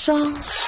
change.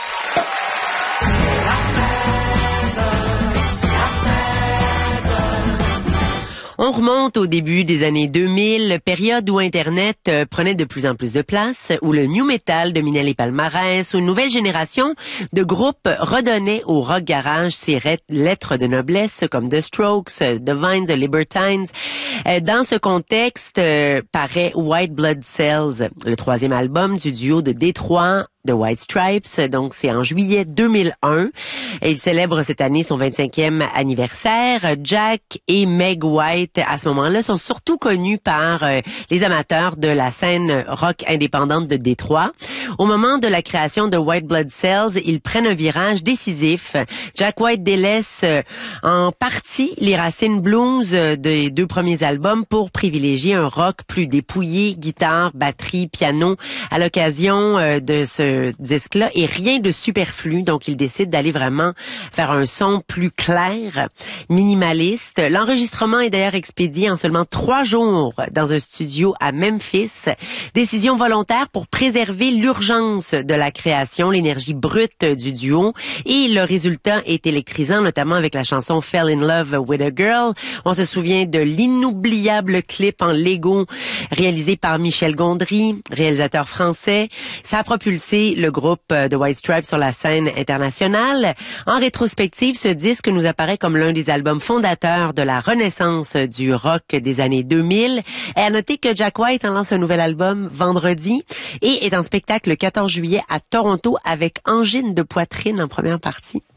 On remonte au début des années 2000, période où Internet prenait de plus en plus de place, où le new metal dominait les palmarès, où une nouvelle génération de groupes redonnait au rock garage ses lettres de noblesse, comme The Strokes, The Vines, The Libertines. Dans ce contexte, paraît White Blood Cells, le troisième album du duo de Détroit, The White Stripes, donc c'est en juillet 2001. Et il célèbre cette année son 25e anniversaire. Jack et Meg White, à ce moment-là, sont surtout connus par les amateurs de la scène rock indépendante de Détroit. Au moment de la création de White Blood Cells, ils prennent un virage décisif. Jack White délaisse en partie les racines blues des deux premiers albums pour privilégier un rock plus dépouillé, guitare, batterie, piano, à l'occasion de ce disque-là, et rien de superflu. Donc, il décide d'aller vraiment faire un son plus clair, minimaliste. L'enregistrement est d'ailleurs expédié en seulement 3 jours dans un studio à Memphis. Décision volontaire pour préserver l'urgence de la création, l'énergie brute du duo, et le résultat est électrisant, notamment avec la chanson Fell in Love with a Girl. On se souvient de l'inoubliable clip en Lego réalisé par Michel Gondry, réalisateur français. Ça a propulsé le groupe The White Stripes sur la scène internationale. En rétrospective, ce disque nous apparaît comme l'un des albums fondateurs de la renaissance du rock des années 2000. Et à noter que Jack White en lance un nouvel album vendredi et est en spectacle le 14 juillet à Toronto avec Angine de poitrine en première partie.